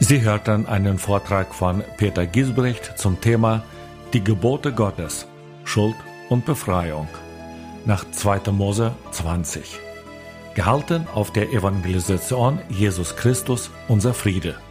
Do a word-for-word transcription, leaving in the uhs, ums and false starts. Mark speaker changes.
Speaker 1: Sie hörten einen Vortrag von Peter Giesbrecht zum Thema Die Gebote Gottes, Schuld und Befreiung nach zweiter Mose zwanzig. Gehalten auf der Evangelisation Jesus Christus, unser Friede.